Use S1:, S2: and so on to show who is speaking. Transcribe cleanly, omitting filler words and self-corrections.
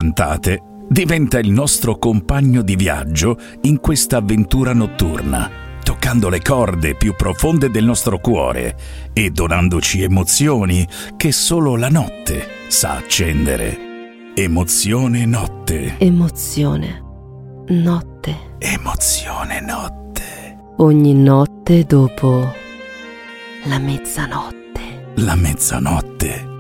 S1: cantate, diventa il nostro compagno di viaggio in questa avventura notturna, toccando le corde più profonde del nostro cuore e donandoci emozioni che solo la notte sa accendere. Emozione notte.
S2: Emozione notte.
S1: Emozione notte.
S2: Ogni notte dopo la mezzanotte.
S1: La mezzanotte.